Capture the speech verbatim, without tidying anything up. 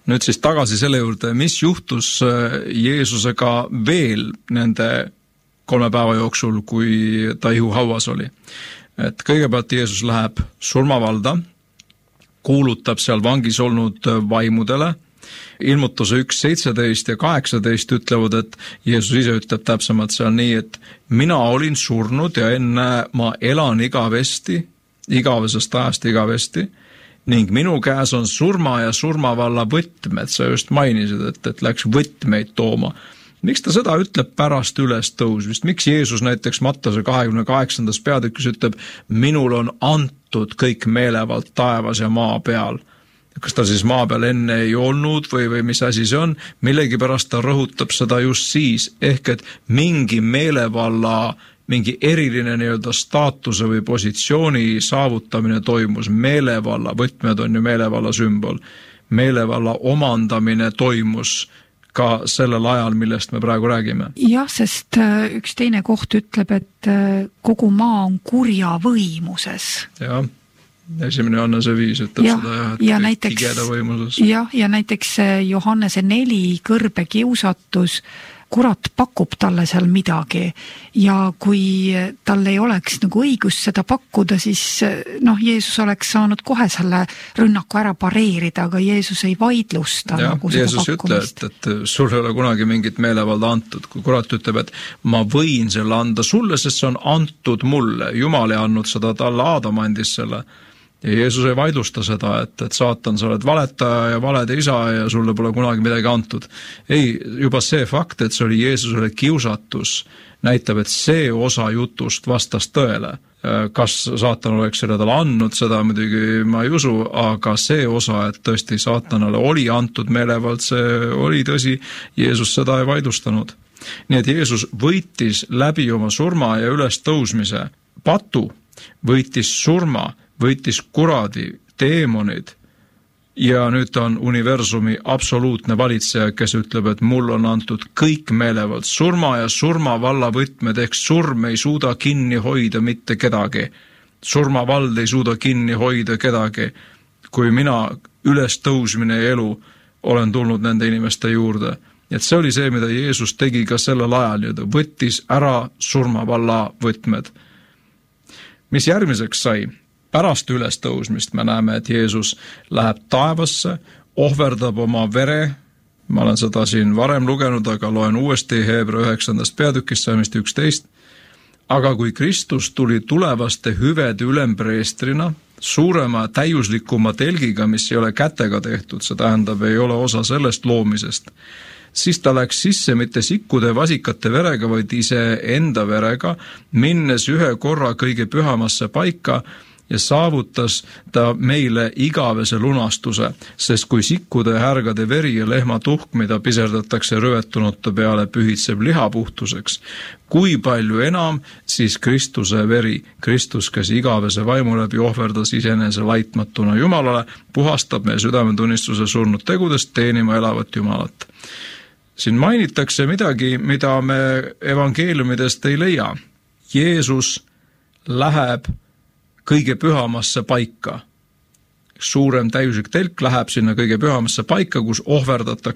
Nüüd siis tagasi selle juurde, mis juhtus Jeesusega veel nende kolme päeva jooksul, kui ta ihuhauas oli. Et kõigepealt Jeesus läheb surmavalda, kuulutab seal vangis olnud vaimudele. Ilmutuse üks, seitseteist ja kaheksateist ütlevad, et Jeesus ise ütleb täpsemalt seal nii, et mina olin surnud ja enne ma elan igavesti, igavesest ajast igavesti, ning minu käes on surma ja surmavalla võtmed, sa just mainisid, et, et läks võtmeid tooma. Miks ta seda ütleb pärast ülestõusmist? Miks Jeesus näiteks Mattuse kahekümne kaheksandas peatükis ütleb, minul on antud kõik meelevald taevas ja maa peal? Kas ta siis maa peal enne ei olnud või, või mis asi see on? Millegipärast ta rõhutab seda just siis, ehk et mingi meelevalla, mingi eriline nii-öelda staatuse või positsiooni saavutamine toimus. Meelevalla, võtmed on ju meelevalla sümbol. Meelevalla omandamine toimus ka sellel ajal, millest me praegu räägime. Jah, sest üks teine koht ütleb, et kogu maa on kurja võimuses. Jah, esimene Johannese viis ütleb ja, seda, jah, et ja kõik näiteks, kigeda võimuses. Jah, ja näiteks Johannese neli kõrbe kiusatus, kurat pakub talle seal midagi ja kui tal ei oleks nagu õigus seda pakkuda, siis noh, Jeesus oleks saanud kohe selle rünnaku ära pareerida, aga Jeesus ei vaidlusta ja, nagu seda Jeesus pakkumist. Jeesus ütleb, et sul ei ole kunagi mingit meelevalda antud, kui kurat ütleb, et ma võin selle anda sulle, sest see on antud mulle, Jumal ei andnud seda talle, Aadam andis selle. Ja Jeesus ei vaidlusta seda, et, et saatan, sa oled valetaja ja valede isa ja sulle pole kunagi midagi antud. Ei, juba see fakt, et see oli Jeesusele kiusatus, näitab, et see osa jutust vastas tõele. Kas saatan oleks selle talle andnud, seda muidugi ma ei usu, aga see osa, et tõesti saatanale oli antud meelevald, see oli tõsi, Jeesus seda ei vaidlustanud. Nii et Jeesus võitis läbi oma surma ja ülestõusmise patu, võitis surma, võitis kuradi, teemonid ja nüüd on universumi absoluutne valitseja, kes ütleb, et mul on antud kõik meelevald, surma ja surmavalla võtmed, ehk surm ei suuda kinni hoida mitte kedagi. Surmavald ei suuda kinni hoida kedagi, kui mina ülestõusmine ja elu olen tulnud nende inimeste juurde. Et see oli see, mida Jeesus tegi ka sellel ajal, võttis ära surmavalla võtmed. Mis järgmiseks sai? Pärast ülestõusmist me näeme, et Jeesus läheb taevasse, ohverdab oma vere, ma olen seda siin varem lugenud, aga loen uuesti Heebra üheksandast peatükist, salmist üksteist, aga kui Kristus tuli tulevaste hüvede ülempreestrina, suurema täiuslikuma telgiga, mis ei ole kätega tehtud, see tähendab, ei ole osa sellest loomisest, siis ta läks sisse mitte sikkude vasikate verega, vaid ise enda verega, minnes ühe korra kõige pühamasse paika, ja saavutas ta meile igavese lunastuse, sest kui sikkude, härgade veri ja lehma tuhk, mida piserdatakse rüvetunute peale, pühitseb liha puhtuseks. Kui palju enam, siis Kristuse veri, Kristus, kes igavese vaimu läbi ohverdas isenese laitmatuna Jumalale, puhastab meie südametunnistuse surnud tegudest teenima elavat Jumalat. Siin mainitakse midagi, mida me evangeeliumidest ei leia. Jeesus läheb kõige pühamasse paika. Suurem täiuslik telk läheb sinna kõige pühamasse paika, kus ohverdatakse